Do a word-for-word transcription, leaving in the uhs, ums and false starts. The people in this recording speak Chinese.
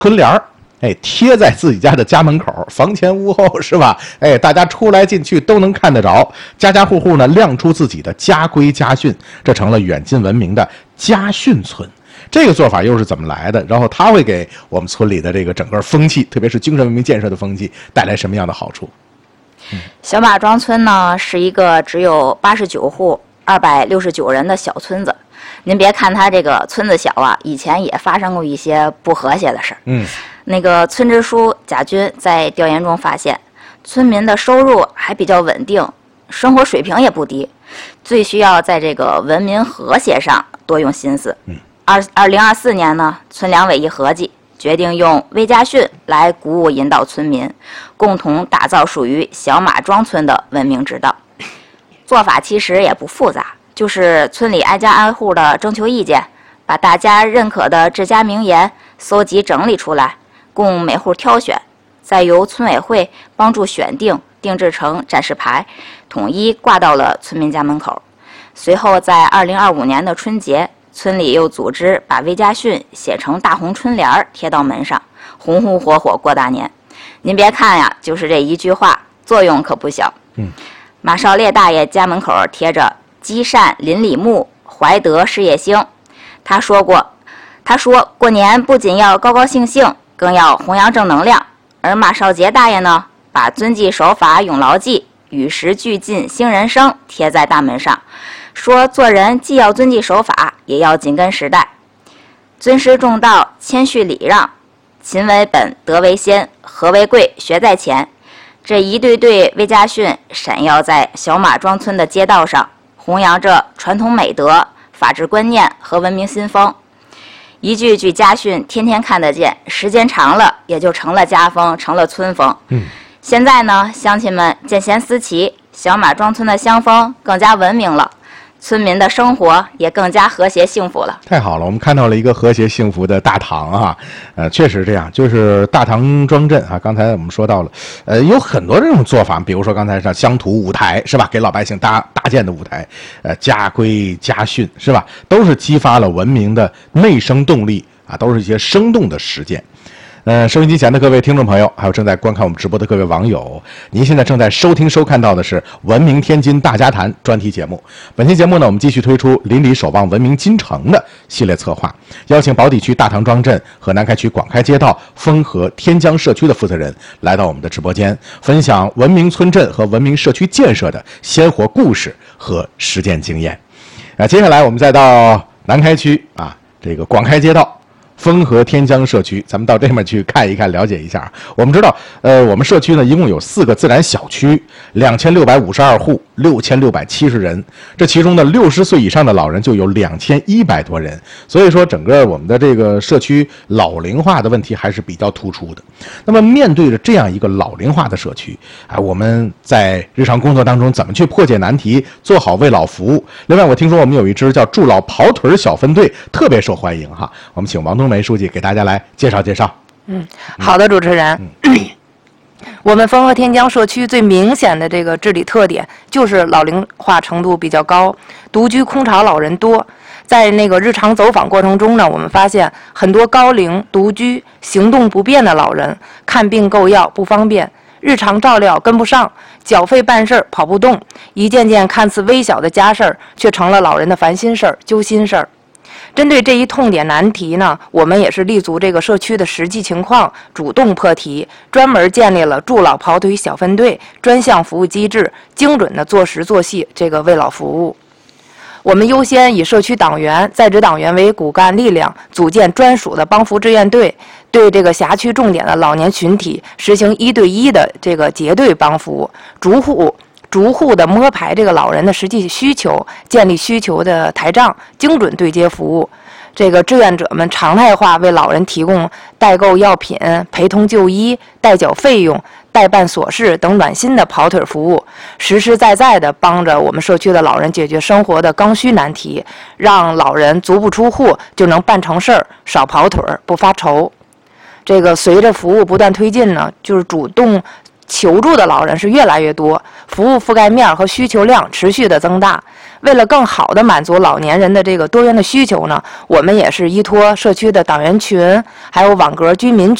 春联儿，哎，贴在自己家的家门口，房前屋后是吧？哎，大家出来进去都能看得着，家家户户呢亮出自己的家规家训，这成了远近闻名的家训村。这个做法又是怎么来的？然后它会给我们村里的这个整个风气，特别是精神文明建设的风气，带来什么样的好处？ 嗯、小马庄村呢是一个只有八十九户、二百六十九人的小村子。您别看它这个村子小啊，以前也发生过一些不和谐的事。 嗯， 那个村支书贾军在调研中发现，村民的收入还比较稳定，生活水平也不低，最需要在这个文明和谐上多用心思。 嗯。 二二零二四年呢，村两委一合计，决定用微家训来鼓舞引导村民，共同打造属于小马庄村的文明之道。做法其实也不复杂，就是村里挨家挨户的征求意见，把大家认可的治家名言搜集整理出来，供每户挑选，再由村委会帮助选定，定制成展示牌，统一挂到了村民家门口。随后在二零二五年的春节，村里又组织把微家训写成大红春联儿贴到门上，红红火火过大年。您别看呀，就是这一句话，作用可不小。 嗯， 马少烈大爷家门口贴着积善邻里睦，怀德事业兴。他说过，他说过年不仅要高高兴兴，更要弘扬正能量。而马少杰大爷呢，把遵纪守法永牢记，与时俱进兴人生贴在大门上，说做人既要遵纪守法，也要紧跟时代，尊师重道，谦虚礼让，勤为本，德为先，和为贵，学在前。这一对对微家训闪耀在小马庄村的街道上，弘扬着传统美德、法治观念和文明新风。一句句家训天天看得见，时间长了也就成了家风，成了村风。 嗯， 现在呢，乡亲们见贤思齐，小马庄村的乡风更加文明了，村民的生活也更加和谐幸福了。 太好了，我们看到了一个和谐幸福的大唐啊，呃，确实这样，就是大唐庄镇啊。刚才我们说到了，呃，有很多这种做法，比如说刚才像乡土舞台是吧，给老百姓搭搭建的舞台，呃，家规家训是吧，都是激发了文明的内生动力啊，都是一些生动的实践。呃，收音机前的各位听众朋友，还有正在观看我们直播的各位网友，您现在正在收听收看到的是《文明天津大家谈》专题节目。本期节目呢，我们继续推出邻里守望文明金城的系列策划，邀请宝坻区大唐庄镇和南开区广开街道丰和天江社区的负责人来到我们的直播间，分享文明村镇和文明社区建设的鲜活故事和实践经验。啊，接下来我们再到南开区啊，这个广开街道丰和天江社区，咱们到这面去看一看，了解一下。我们知道，呃，我们社区呢一共有四个自然小区，两千六百五十二户，六千六百七十人。这其中呢，六十岁以上的老人就有两千一百多人。所以说，整个我们的这个社区老龄化的问题还是比较突出的。那么，面对着这样一个老龄化的社区啊，我们在日常工作当中怎么去破解难题，做好为老服务？另外，我听说我们有一支叫助老跑腿小分队，特别受欢迎哈。我们请王冬梅书记给大家来介绍介绍。 嗯，好的，主持人。嗯、我们丰和天江社区最明显的这个治理特点就是老龄化程度比较高，独居空巢老人多。在那个日常走访过程中呢，我们发现很多高龄、独居、行动不便的老人，看病购药不方便，日常照料跟不上，缴费办事儿跑不动，一件件看似微小的家事儿，却成了老人的烦心事儿、揪心事儿。针对这一痛点难题呢，我们也是立足这个社区的实际情况，主动破题，专门建立了助老跑腿小分队专项服务机制，精准的做实做细这个为老服务。我们优先以社区党员、在职党员为骨干力量，组建专属的帮扶志愿队，对这个辖区重点的老年群体实行一对一的这个结对帮扶，逐户逐户的摸排这个老人的实际需求，建立需求的台账，精准对接服务。这个志愿者们常态化为老人提供代购药品、陪同就医、代缴费用、代办琐事等暖心的跑腿服务，实实在在的帮着我们社区的老人解决生活的刚需难题，让老人足不出户就能办成事儿，少跑腿不发愁。这个随着服务不断推进呢，就是主动求助的老人是越来越多，服务覆盖面和需求量持续的增大。为了更好的满足老年人的这个多元的需求呢，我们也是依托社区的党员群，还有网格居民